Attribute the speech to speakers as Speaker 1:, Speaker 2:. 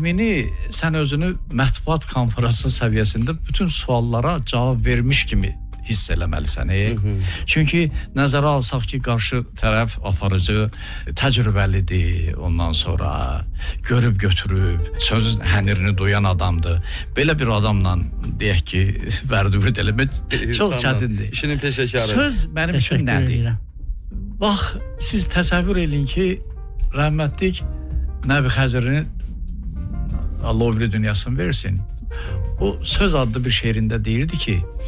Speaker 1: təxmini sən özünü mətbuat konfransı səviyyəsində bütün suallara cavab vermiş kimi hiss eləməlisən. Çünki nəzərə alsaq ki, qarşı tərəf aparıcı təcrübəlidir, ondan sonra görüb götürüb, söz hənirini duyan adamdır. Belə bir adamla deyək ki, vərd-vürd eləmək çox çətindir.
Speaker 2: İşinin peşəkarı.
Speaker 1: Söz mənim üçün nədir? Bax, siz təsəvvür edin ki, rəhmətlik Nəbi Xəzirini Allah o biri dünyasını versin. O söz adlı bir şeirində deyirdi ki,